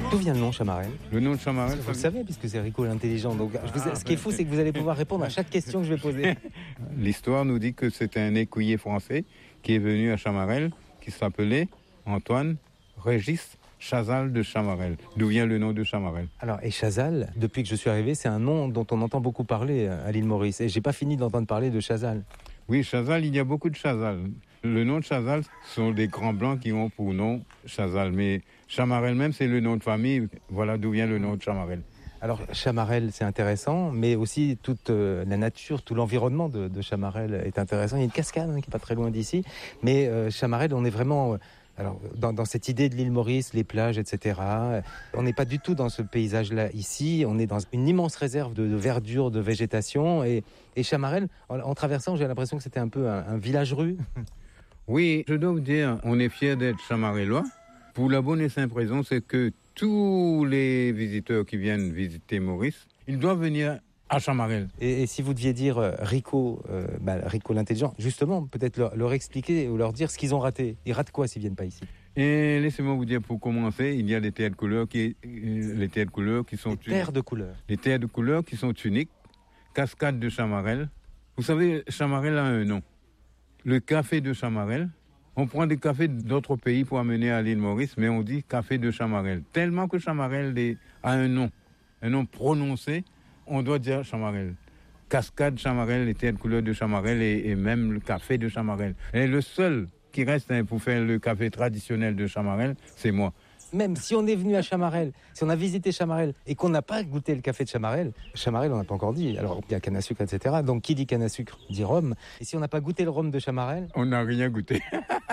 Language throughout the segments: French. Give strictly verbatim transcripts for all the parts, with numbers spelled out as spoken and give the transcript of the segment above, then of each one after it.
D'où vient le nom Chamarel? Le nom de Chamarel, vous le savez, puisque c'est Rico l'intelligent. Donc, je vous, ce qui est fou, c'est que vous allez pouvoir répondre à chaque question que je vais poser. L'histoire nous dit que c'est un écuyer français qui est venu à Chamarel, qui s'appelait Antoine Régis Chazal de Chamarel. D'où vient le nom de Chamarel? Alors, et Chazal, depuis que je suis arrivé, c'est un nom dont on entend beaucoup parler à l'île Maurice. Et j'ai pas fini d'entendre parler de Chazal. Oui, Chazal, il y a beaucoup de Chazal. Le nom de Chazal sont des grands blancs qui ont pour nom Chazal. Mais Chamarel même, c'est le nom de famille. Voilà d'où vient le nom de Chamarel. Alors, Chamarel, c'est intéressant, mais aussi toute euh, la nature, tout l'environnement de, de Chamarel est intéressant. Il y a une cascade hein, qui est pas très loin d'ici. Mais euh, Chamarel, on est vraiment... Euh, alors, dans, dans cette idée de l'île Maurice, les plages, et cetera, on n'est pas du tout dans ce paysage-là ici. On est dans une immense réserve de, de verdure, de végétation. Et, et Chamarel, en, en traversant, j'ai l'impression que c'était un peu un, un village-rue. Oui, je dois vous dire, on est fiers d'être Chamarelois. Pour la bonne et simple raison, c'est que tous les visiteurs qui viennent visiter Maurice, ils doivent venir à Chamarel. Et, et si vous deviez dire euh, Rico, euh, bah, Rico l'intelligent, justement, peut-être leur, leur expliquer ou leur dire ce qu'ils ont raté. Ils ratent quoi s'ils viennent pas ici? Et laissez-moi vous dire, pour commencer, il y a des terres de couleur qui, euh, les terres de couleur qui sont les terres de couleur. Les terres de couleur qui sont uniques. Cascade de Chamarel. Vous savez, Chamarel a un nom. Le café de Chamarel. On prend des cafés d'autres pays pour amener à l'île Maurice, mais on dit café de Chamarel. Tellement que Chamarel est, a un nom, un nom prononcé, on doit dire Chamarel. Cascade Chamarel, les terres de couleur de Chamarel et, et même le café de Chamarel. Et le seul qui reste hein, pour faire le café traditionnel de Chamarel, c'est moi. Même si on est venu à Chamarel, si on a visité Chamarel et qu'on n'a pas goûté le café de Chamarel, Chamarel on n'a pas encore dit, alors il y a canne à sucre, et cetera. Donc qui dit canne à sucre dit rhum. Et si on n'a pas goûté le rhum de Chamarel... On n'a rien goûté.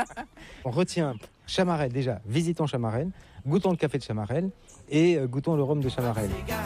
On retient Chamarel déjà, visitons Chamarel, goûtons le café de Chamarel et euh, goûtons le rhum de Chamarel.